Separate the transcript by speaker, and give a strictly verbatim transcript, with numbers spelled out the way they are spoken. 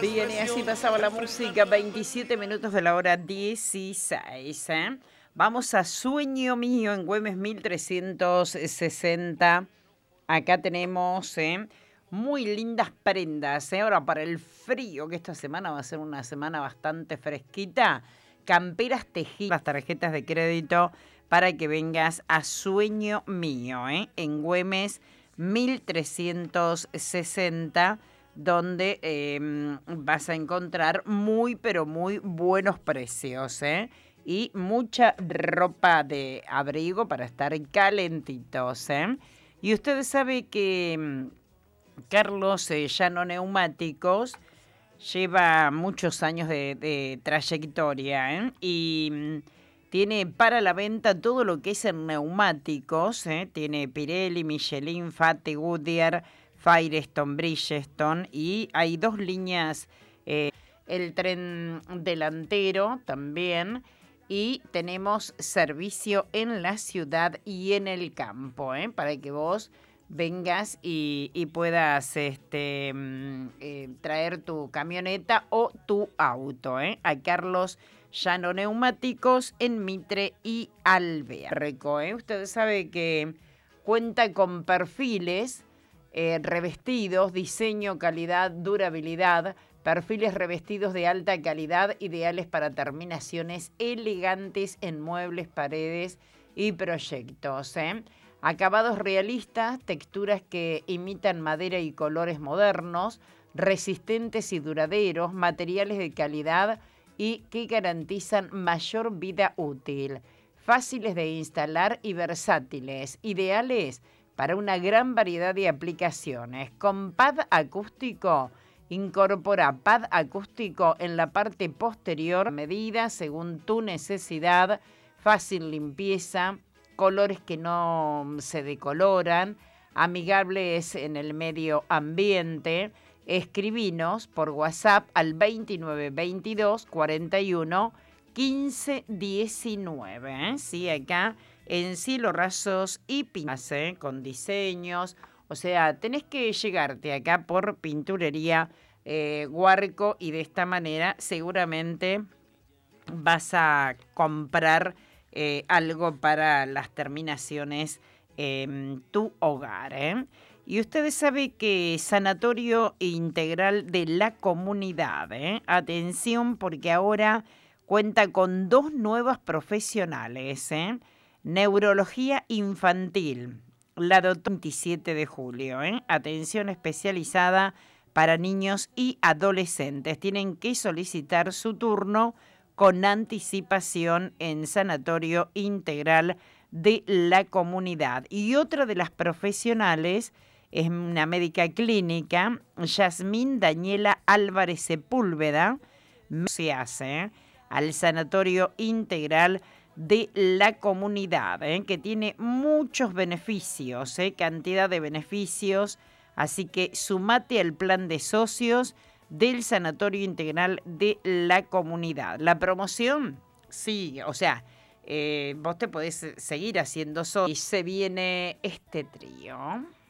Speaker 1: Bien, y así pasaba la música, veintisiete minutos de la hora dieciséis. ¿eh? Vamos a Sueño Mío en Güemes mil trescientos sesenta. Acá tenemos ¿eh? muy lindas prendas. ¿eh? Ahora para el frío, que esta semana va a ser una semana bastante fresquita. Camperas tejidas, las tarjetas de crédito para que vengas a Sueño Mío ¿eh? en Güemes mil trescientos sesenta. Donde eh, vas a encontrar muy, pero muy buenos precios, ¿eh? Y mucha ropa de abrigo para estar calentitos, ¿eh? Y ustedes saben que Carlos eh, Llano Neumáticos lleva muchos años de, de trayectoria, ¿eh? Y tiene para la venta todo lo que es en neumáticos, ¿eh? Tiene Pirelli, Michelin, Fate, Goodyear, Firestone, Bridgestone, y hay dos líneas, eh, el tren delantero también, y tenemos servicio en la ciudad y en el campo, ¿eh? Para que vos vengas y, y puedas este, eh, traer tu camioneta o tu auto, ¿eh? A Carlos Llano Neumáticos en Mitre y Alvear. ¿eh? Ustedes saben que cuenta con perfiles Eh, revestidos, diseño, calidad, durabilidad, perfiles revestidos de alta calidad, ideales para terminaciones elegantes en muebles, paredes y proyectos. ¿eh? Acabados realistas, texturas que imitan madera y colores modernos, resistentes y duraderos, materiales de calidad y que garantizan mayor vida útil, fáciles de instalar y versátiles, ideales para una gran variedad de aplicaciones. Con pad acústico, incorpora pad acústico en la parte posterior, medida según tu necesidad, fácil limpieza, colores que no se decoloran, amigables en el medio ambiente. Escribinos por WhatsApp al veintinueve veintidós cuarenta y uno quince diecinueve. ¿eh? Sí, acá en cielo rasos y pintas, ¿eh? con diseños. O sea, tenés que llegarte acá por Pinturería eh, Guarco, y de esta manera seguramente vas a comprar eh, algo para las terminaciones en tu hogar. ¿eh? Y ustedes saben que Sanatorio Integral de la Comunidad, ¿eh? atención, porque ahora cuenta con dos nuevas profesionales, ¿eh? Neurología infantil, la doctora veintisiete de julio, ¿eh? Atención especializada para niños y adolescentes. Tienen que solicitar su turno con anticipación en Sanatorio Integral de la Comunidad. Y otra de las profesionales es una médica clínica, Yasmín Daniela Álvarez Sepúlveda, se hace ¿eh? al Sanatorio Integral de la Comunidad, ¿eh? que tiene muchos beneficios, ¿eh? cantidad de beneficios, así que sumate al plan de socios del Sanatorio Integral de la Comunidad. La promoción sigue, o sea, eh, vos te podés seguir haciendo socio y se viene este trío.